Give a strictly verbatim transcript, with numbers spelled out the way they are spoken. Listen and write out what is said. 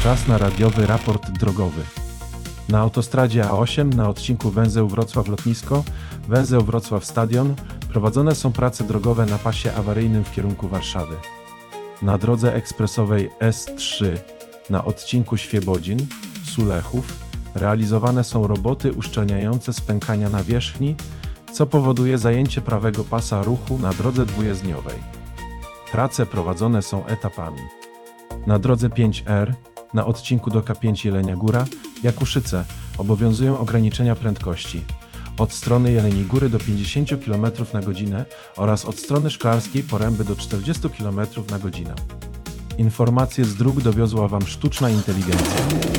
Czas na radiowy raport drogowy. Na autostradzie A osiem na odcinku węzeł Wrocław-Lotnisko, węzeł Wrocław-Stadion prowadzone są prace drogowe na pasie awaryjnym w kierunku Warszawy. Na drodze ekspresowej S trzy na odcinku Świebodzin-Sulechów realizowane są roboty uszczelniające spękania nawierzchni, co powoduje zajęcie prawego pasa ruchu na drodze dwujezdniowej. Prace prowadzone są etapami. Na drodze pięć R na odcinku do K pięć Jelenia Góra, Jakuszyce obowiązują ograniczenia prędkości od strony Jeleniej Góry do pięćdziesiąt kilometrów na godzinę oraz od strony Szklarskiej Poręby do czterdzieści kilometrów na godzinę. Informacje z dróg dowiozła Wam sztuczna inteligencja.